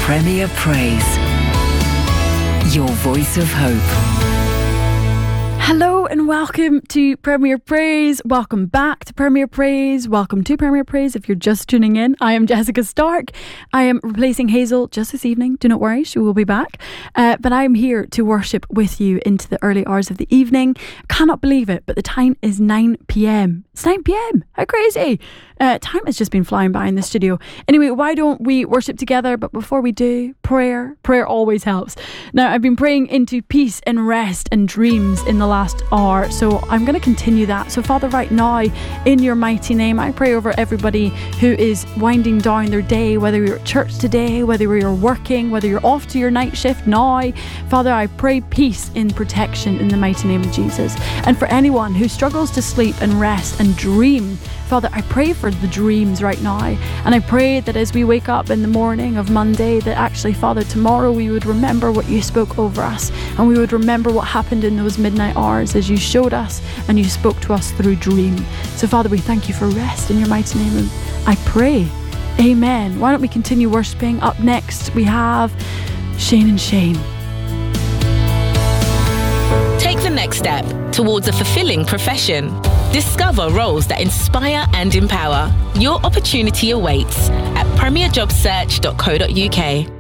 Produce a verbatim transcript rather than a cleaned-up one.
Premier Praise, your voice of hope. Hello and welcome to Premier Praise. Welcome back to Premier Praise. Welcome to Premier Praise if you're just tuning in. I am Jessica Stark. I am replacing Hazel just this evening. Do not worry, she will be back. Uh, but I am here to worship with you into the early hours of the evening. Cannot believe it, but the time is nine p.m. It's nine p.m. How crazy. Uh, time has just been flying by in the studio. Anyway, why don't we worship together? But before we do, prayer. Prayer always helps. Now, I've been praying into peace and rest and dreams in the last hour, so I'm going to continue that. So, Father, right now, in your mighty name, I pray over everybody who is winding down their day, whether you're at church today, whether you're working, whether you're off to your night shift now. Father, I pray peace in protection in the mighty name of Jesus. And for anyone who struggles to sleep and rest and dream, Father, I pray for the dreams right now. And I pray that as we wake up in the morning of Monday, that actually, Father, tomorrow we would remember what you spoke over us. And we would remember what happened in those midnight hours as you showed us and you spoke to us through dream. So, Father, we thank you for rest in your mighty name. And I pray, amen. Why don't we continue worshipping? Up next, we have Shane and Shane. Take the next step towards a fulfilling profession. Discover roles that inspire and empower. Your opportunity awaits at premier job search dot co dot uk.